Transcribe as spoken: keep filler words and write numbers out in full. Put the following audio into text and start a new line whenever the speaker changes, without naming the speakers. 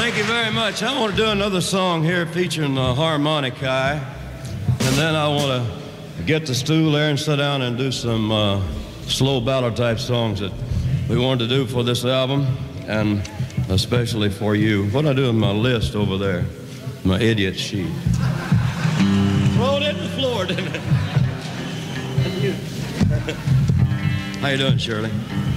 Thank you very much. I want to do another song here featuring the harmonica, and then I want to get the stool there and sit down and do some uh, slow ballad type songs that we wanted to do for this album, and especially for you. What I do with my list over there, my idiot sheet. Throw it in the floor, didn't it? How you doing, Shirley?